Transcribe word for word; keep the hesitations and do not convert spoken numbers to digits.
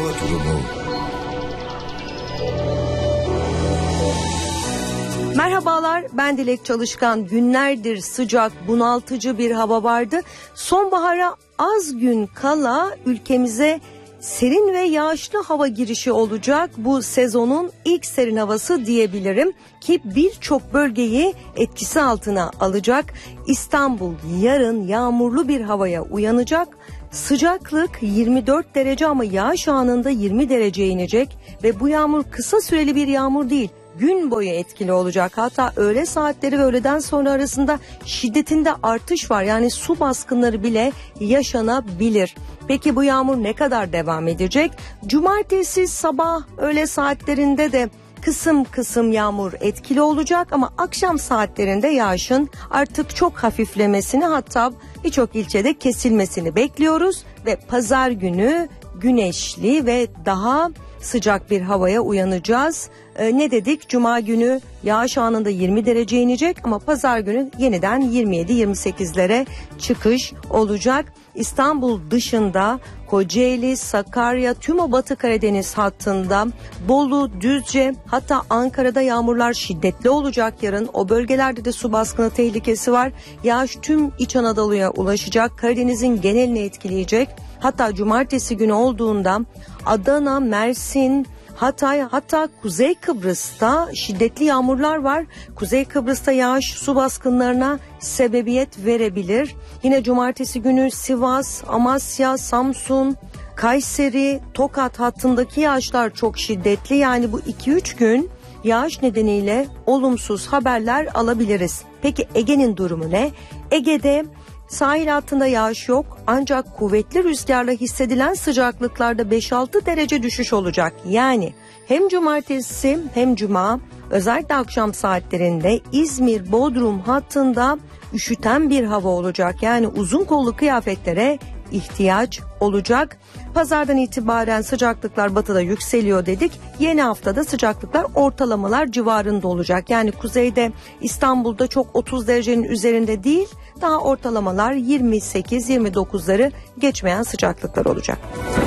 hava durumu. Merhabalar, ben Dilek Çalışkan. Günlerdir sıcak, bunaltıcı bir hava vardı. Sonbahara az gün kala ülkemize serin ve yağışlı hava girişi olacak. Bu sezonun ilk serin havası diyebilirim ki birçok bölgeyi etkisi altına alacak. İstanbul yarın yağmurlu bir havaya uyanacak. Sıcaklık yirmi dört derece ama yağış anında yirmi dereceye inecek ve bu yağmur kısa süreli bir yağmur değil. Gün boyu etkili olacak. Hatta öğle saatleri ve öğleden sonra arasında şiddetinde artış var. Yani su baskınları bile yaşanabilir. Peki bu yağmur ne kadar devam edecek? Cumartesi sabah öğle saatlerinde de kısım kısım yağmur etkili olacak ama akşam saatlerinde yağışın artık çok hafiflemesini, hatta birçok ilçede kesilmesini bekliyoruz ve pazar günü güneşli ve daha sıcak bir havaya uyanacağız. Ee, ne dedik? Cuma günü yağış anında yirmi derece inecek ama pazar günü yeniden yirmi yedi yirmi sekizlere çıkış olacak. İstanbul dışında Kocaeli, Sakarya, tüm o Batı Karadeniz hattında, Bolu, Düzce, hatta Ankara'da yağmurlar şiddetli olacak yarın. O bölgelerde de su baskını tehlikesi var. Yağış tüm İç Anadolu'ya ulaşacak. Karadeniz'in genelini etkileyecek. Hatta cumartesi günü olduğunda Adana, Mersin, Hatay, hatta Kuzey Kıbrıs'ta şiddetli yağmurlar var. Kuzey Kıbrıs'ta yağış su baskınlarına sebebiyet verebilir. Yine cumartesi günü Sivas, Amasya, Samsun, Kayseri, Tokat hattındaki yağışlar çok şiddetli. Yani bu iki üç gün yağış nedeniyle olumsuz haberler alabiliriz. Peki Ege'nin durumu ne? Ege'de sahil hattında yağış yok ancak kuvvetli rüzgarla hissedilen sıcaklıklarda beş altı derece düşüş olacak. Yani hem cumartesi hem cuma özellikle akşam saatlerinde İzmir Bodrum hattında üşüten bir hava olacak. Yani uzun kollu kıyafetlere ihtiyaç olacak. Pazardan itibaren sıcaklıklar batıda yükseliyor dedik. Yeni haftada sıcaklıklar ortalamalar civarında olacak. Yani kuzeyde, İstanbul'da çok otuz derecenin üzerinde değil, daha ortalamalar yirmi sekiz yirmi dokuzları geçmeyen sıcaklıklar olacak.